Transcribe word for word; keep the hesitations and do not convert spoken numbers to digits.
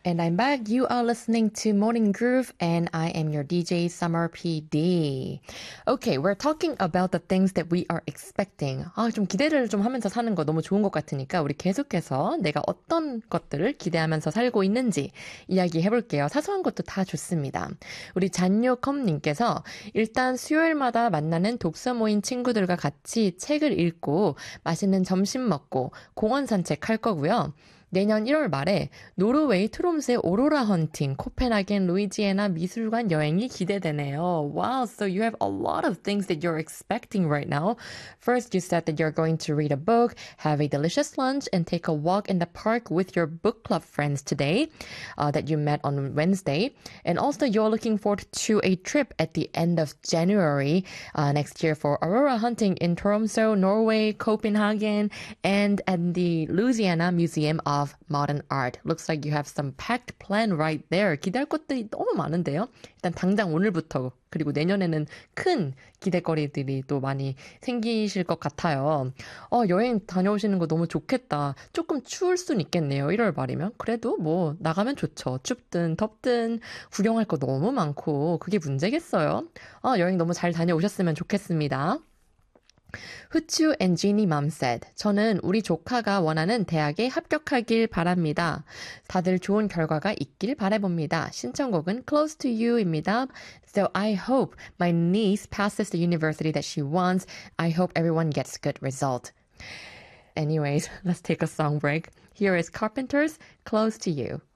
And I'm back. You are listening to Morning Groove, and I am your D J, Summer P D. Okay, we're talking about the things that we are expecting. 아, 좀 기대를 좀 하면서 사는 거 너무 좋은 것 같으니까 우리 계속해서 내가 어떤 것들을 기대하면서 살고 있는지 이야기해볼게요. 사소한 것도 다 좋습니다. 우리 잔요컴님께서 일단 수요일마다 만나는 독서 모임 친구들과 같이 책을 읽고 맛있는 점심 먹고 공원 산책할 거고요. 내년 일월 말에 노르웨이 트롬스의 오로라 헌팅, 코펜하겐 루이지애나 미술관 여행이 기대되네요. Wow, so you have a lot of things that you're expecting right now. First, you said that you're going to read a book, have a delicious lunch, and take a walk in the park with your book club friends today uh, that you met on Wednesday. And also, you're looking forward to a trip at the end of January uh, next year for aurora hunting in Tromsø, Norway, Copenhagen, and at the Louisiana Museum of Modern Art. Looks like you have some packed plan right there. 기대할 것들이 너무 많은데요. 일단 당장 오늘부터 그리고 내년에는 큰 기대거리들이 또 많이 생기실 것 같아요. 어, 여행 다녀오시는 거 너무 좋겠다. 조금 추울 순 있겠네요. 일월 말이면. 그래도 뭐 나가면 좋죠. 춥든 덥든 구경할 거 너무 많고 그게 문제겠어요. 어, 여행 너무 잘 다녀오셨으면 좋겠습니다. 후추 and Jeannie Mom said, 저는 우리 조카가 원하는 대학에 합격하길 바랍니다. 다들 좋은 결과가 있길 바라봅니다. 신청곡은 Close to You입니다. So I hope my niece passes the university that she wants. I hope everyone gets good result. Anyways, let's take a song break. Here is Carpenter's Close to You.